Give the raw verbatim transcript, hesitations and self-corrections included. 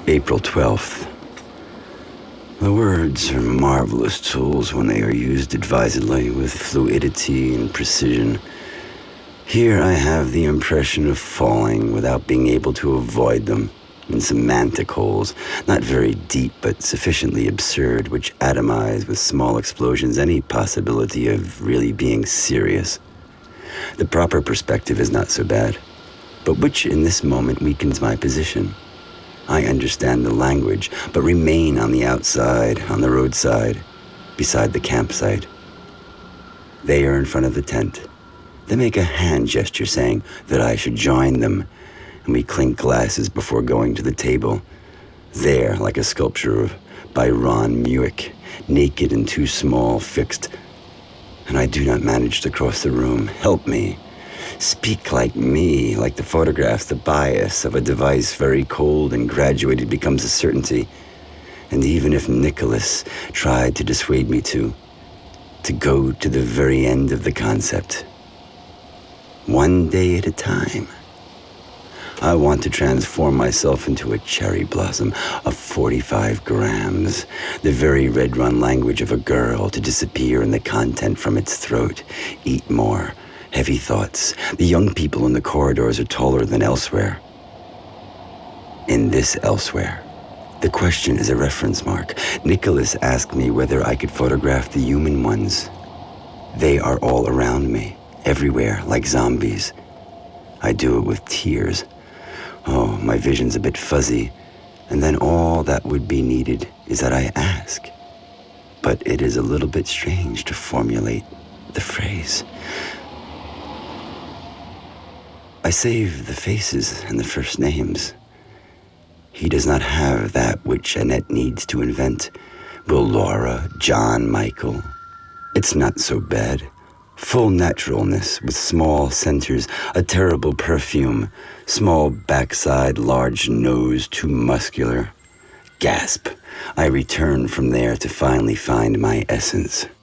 April twelfth. The words are marvelous tools when they are used advisedly with fluidity and precision. Here I have the impression of falling without being able to avoid them, in semantic holes, not very deep but sufficiently absurd, which atomize with small explosions any possibility of really being serious. The proper perspective is not so bad, but which in this moment weakens my position. I understand the language, but remain on the outside, on the roadside, beside the campsite. They are in front of the tent. They make a hand gesture saying that I should join them, and we clink glasses before going to the table. There, like a sculpture of, by Ron Mueck, naked and too small, fixed, and I do not manage to cross the room. Help me. Speak like me, like the photographs. The bias of a device very cold and graduated becomes a certainty. And even if Nicholas tried to dissuade me to, to go to the very end of the concept, one day at a time, I want to transform myself into a cherry blossom of forty-five grams, the very red run language of a girl, to disappear in the content from its throat, eat more. Heavy thoughts. The young people in the corridors are taller than elsewhere. In this elsewhere, the question is a reference mark. Nicholas asked me whether I could photograph the human ones. They are all around me, everywhere, like zombies. I do it with tears. Oh, my vision's a bit fuzzy, and then all that would be needed is that I ask. But it is a little bit strange to formulate the phrase. I save the faces and the first names. He does not have that which Annette needs to invent. Will Laura, John, Michael. It's not so bad. Full naturalness with small centers, a terrible perfume, small backside, large nose, too muscular. Gasp. I return from there to finally find my essence.